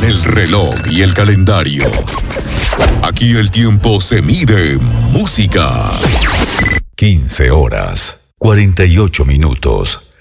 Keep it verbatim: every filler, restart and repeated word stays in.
con el reloj y el calendario. Aquí el tiempo se mide en música. quince horas, cuarenta y ocho minutos.